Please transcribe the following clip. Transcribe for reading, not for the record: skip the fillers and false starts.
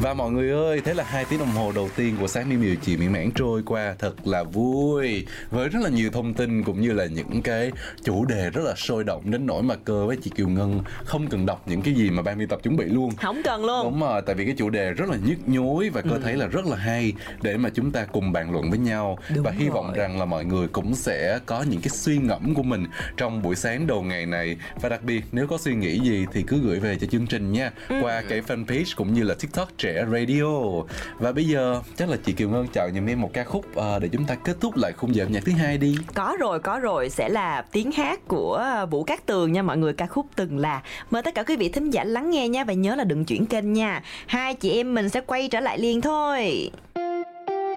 Và mọi người ơi, thế là 2 tiếng đồng hồ đầu tiên của sáng Miu Chị Mỹ Mãn trôi qua thật là vui, với rất là nhiều thông tin cũng như là những cái chủ đề rất là sôi động, đến nỗi mà Cơ với chị Kiều Ngân không cần đọc những cái gì mà ban biên tập chuẩn bị luôn. Không cần luôn. Đúng rồi, tại vì cái chủ đề rất là nhức nhối và Cơ thấy là rất là hay để mà chúng ta cùng bàn luận với nhau. Đúng và hy vọng rồi. rằng là mọi người cũng sẽ có những cái suy ngẫm của mình trong buổi sáng đầu ngày này. Và đặc biệt nếu có suy nghĩ gì thì cứ gửi về cho chương trình nha, qua cái fanpage cũng như là TikTok Trẻ Radio. Và bây giờ chắc là chị Kiều Ngân chọn giùm em một ca khúc để chúng ta kết thúc lại khung giờ âm nhạc thứ hai đi. Có rồi, sẽ là tiếng hát của Vũ Cát Tường nha mọi người, ca khúc Từng Là. Mời tất cả quý vị thính giả lắng nghe nha, và nhớ là đừng chuyển kênh nha. Hai chị em mình sẽ quay trở lại liền thôi.